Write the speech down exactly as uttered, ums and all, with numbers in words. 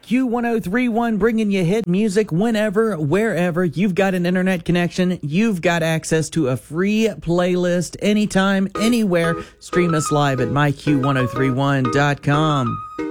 Q one oh three point one, bringing you hit music whenever, wherever. You've got an internet connection. You've got access to a free playlist anytime, anywhere. Stream us live at my q one oh three one dot com.